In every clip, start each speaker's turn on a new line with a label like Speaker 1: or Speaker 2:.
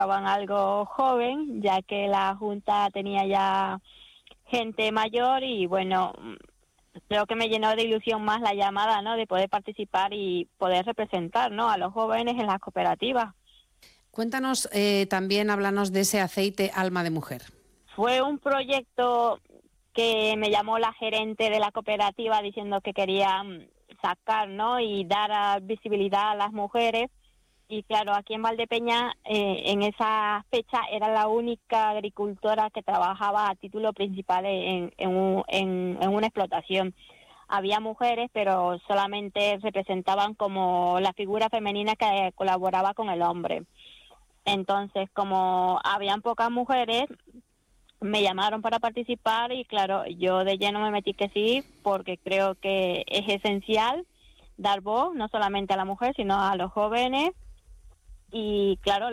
Speaker 1: buscaban algo joven, ya que la Junta tenía ya gente mayor y bueno, creo que me llenó de ilusión más la llamada, ¿no? De poder participar y poder representar, ¿no? A los jóvenes en las cooperativas.
Speaker 2: Cuéntanos también, háblanos de ese aceite Alma de Mujer.
Speaker 1: Fue un proyecto que me llamó la gerente de la cooperativa diciendo que quería sacar, ¿no? Y dar visibilidad a las mujeres. Y claro, aquí en Valdepeña, en esa fecha, era la única agricultora que trabajaba a título principal en una explotación. Había mujeres, pero solamente representaban como la figura femenina que colaboraba con el hombre. Entonces, como habían pocas mujeres, me llamaron para participar y claro, yo de lleno me metí que sí, porque creo que es esencial dar voz, no solamente a la mujer, sino a los jóvenes. Y claro,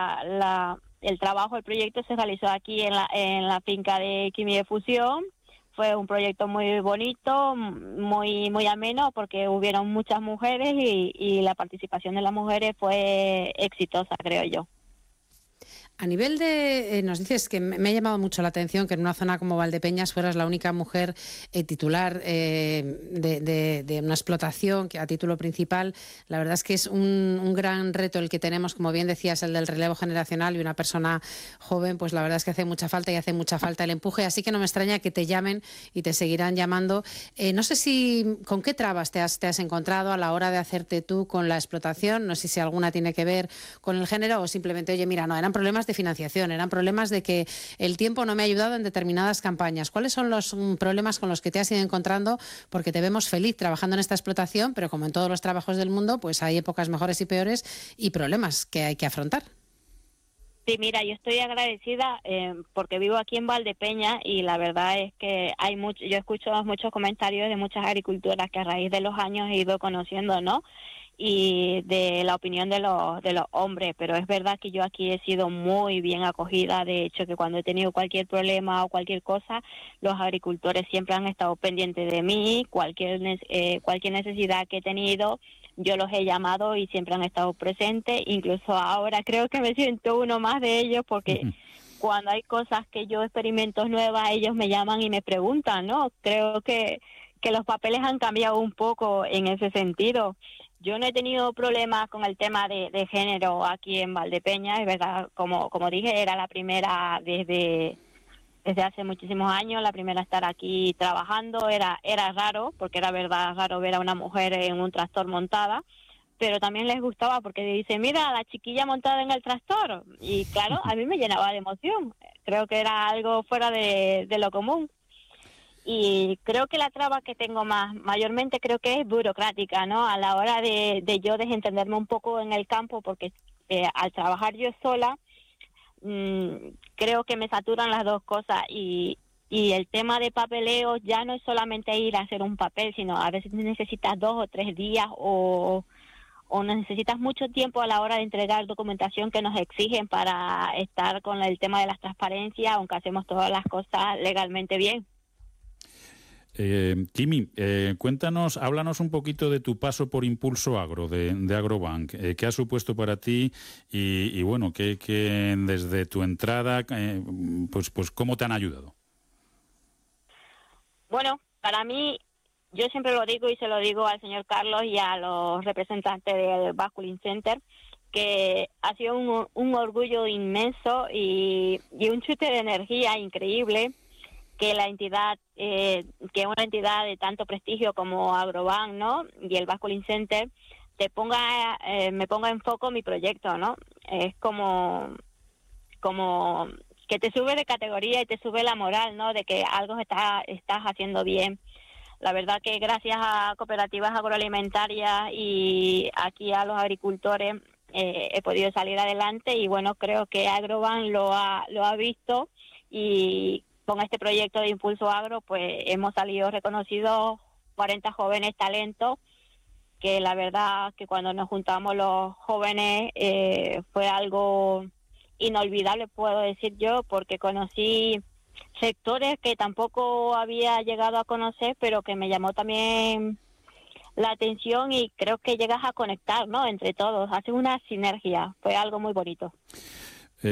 Speaker 1: el trabajo, el proyecto se realizó aquí en la finca de Química de Fusión. Fue un proyecto muy bonito, muy ameno, porque hubieron muchas mujeres y la participación de las mujeres fue exitosa, creo yo.
Speaker 2: A nivel de, nos dices que me ha llamado mucho la atención que en una zona como Valdepeñas fueras la única mujer titular de una explotación que a título principal. La verdad es que es un gran reto el que tenemos, como bien decías, el del relevo generacional, y una persona joven, pues la verdad es que hace mucha falta, y hace mucha falta el empuje, así que no me extraña que te llamen y te seguirán llamando. No sé si con qué trabas te has encontrado a la hora de hacerte tú con la explotación, no sé si alguna tiene que ver con el género o simplemente, oye, mira, no, eran problemas de financiación, eran problemas de que el tiempo no me ha ayudado en determinadas campañas. ¿Cuáles son los problemas con los que te has ido encontrando? Porque te vemos feliz trabajando en esta explotación, pero como en todos los trabajos del mundo, pues hay épocas mejores y peores y problemas que hay que afrontar.
Speaker 1: Sí, mira, yo estoy agradecida porque vivo aquí en Valdepeña y la verdad es que yo escucho muchos comentarios de muchas agricultoras que a raíz de los años he ido conociendo, ¿no? Y de la opinión de los hombres, pero es verdad que yo aquí he sido muy bien acogida. De hecho, que cuando he tenido cualquier problema o cualquier cosa, los agricultores siempre han estado pendientes de mí. Cualquier necesidad que he tenido, yo los he llamado y siempre han estado presentes. Incluso ahora creo que me siento uno más de ellos, porque cuando hay cosas que yo experimento nuevas, ellos me llaman y me preguntan, ¿no? Creo que los papeles han cambiado un poco en ese sentido. Yo no he tenido problemas con el tema de género aquí en Valdepeña, es verdad, como dije, era la primera desde hace muchísimos años, la primera a estar aquí trabajando. Era raro, porque era verdad raro ver a una mujer en un tractor montada, pero también les gustaba porque dice, mira, la chiquilla montada en el tractor, y claro, a mí me llenaba de emoción. Creo que era algo fuera de lo común. Y creo que la traba que tengo mayormente creo que es burocrática, ¿no? A la hora de yo desentenderme un poco en el campo, porque al trabajar yo sola, creo que me saturan las dos cosas, y el tema de papeleo ya no es solamente ir a hacer un papel, sino a veces necesitas 2 o 3 días o necesitas mucho tiempo a la hora de entregar documentación que nos exigen para estar con el tema de las transparencias, aunque hacemos todas las cosas legalmente bien.
Speaker 3: Kimi, cuéntanos, háblanos un poquito de tu paso por Impulso Agro de Agrobank. ¿Qué ha supuesto para ti? Y bueno, que desde tu entrada, pues cómo te han ayudado.
Speaker 1: Bueno, para mí, yo siempre lo digo y se lo digo al señor Carlos y a los representantes del Basculin Center, que ha sido un orgullo inmenso y un chute de energía increíble que la entidad, que una entidad de tanto prestigio como Agrobank, ¿no? Y el Basculin Center me ponga en foco mi proyecto, ¿no? Es como que te sube de categoría y te sube la moral, ¿no? De que algo estás haciendo bien. La verdad que gracias a cooperativas agroalimentarias y aquí a los agricultores he podido salir adelante, y bueno, creo que Agrobank lo ha visto, y con este proyecto de Impulso Agro pues hemos salido reconocidos 40 jóvenes talentos, que la verdad que cuando nos juntamos los jóvenes fue algo inolvidable, puedo decir yo, porque conocí sectores que tampoco había llegado a conocer, pero que me llamó también la atención, y creo que llegas a conectar, ¿no? Entre todos, hace una sinergia, fue algo muy bonito.